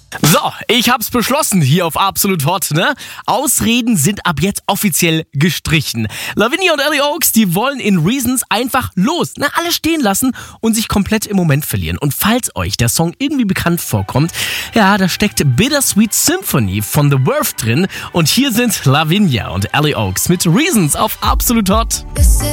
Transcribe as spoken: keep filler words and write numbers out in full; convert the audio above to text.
So, ich hab's beschlossen hier auf Absolut Hot, ne? Ausreden sind ab jetzt offiziell gestrichen. Lavinia und Ellie Oaks, die wollen in Reasons einfach los, ne? Alles stehen lassen und sich komplett im Moment verlieren. Und falls euch der Song irgendwie bekannt vorkommt, ja, da steckt Bittersweet Symphony von The Worth drin. Und hier sind Lavinia und Ellie Oaks mit Reasons auf Absolut Hot.